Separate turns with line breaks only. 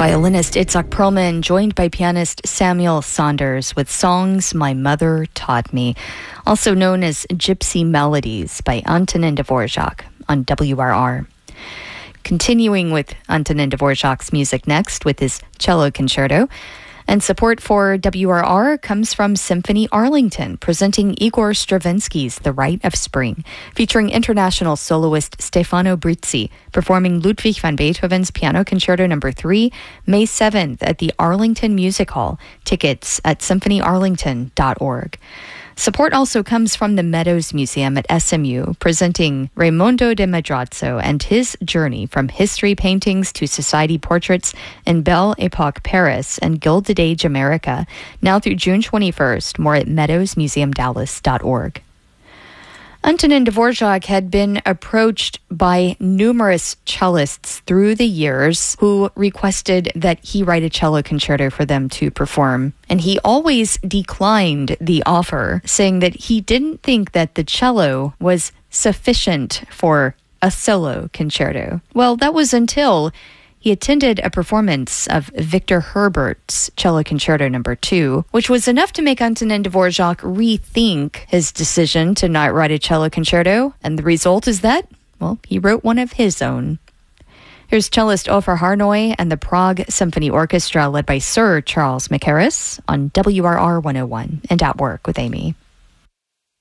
Violinist Itzhak Perlman joined by pianist Samuel Saunders with songs My Mother Taught Me, also known as Gypsy Melodies by Antonin Dvorak on WRR. Continuing with Antonin Dvorak's music next with his cello concerto. And support for WRR comes from Symphony Arlington, presenting Igor Stravinsky's The Rite of Spring, featuring international soloist Stefano Brizzi, performing Ludwig van Beethoven's Piano Concerto No. 3, May 7th at the Arlington Music Hall. Tickets at symphonyarlington.org. Support also comes from the Meadows Museum at SMU, presenting Raimondo de Madrazo and his journey from history paintings to society portraits in Belle Epoque Paris and Gilded Age America, now through June 21st. More at meadowsmuseumdallas.org. Antonin Dvorak had been approached by numerous cellists through the years who requested that he write a cello concerto for them to perform. And he always declined the offer, saying that he didn't think that the cello was sufficient for a solo concerto. Well, that was until he attended a performance of Victor Herbert's Cello Concerto No. 2, which was enough to make Antonin Dvorak rethink his decision to not write a cello concerto. And the result is that, well, he wrote one of his own. Here's cellist Ofer Harnoy and the Prague Symphony Orchestra led by Sir Charles Mackerras on WRR 101 and At Work with Amy.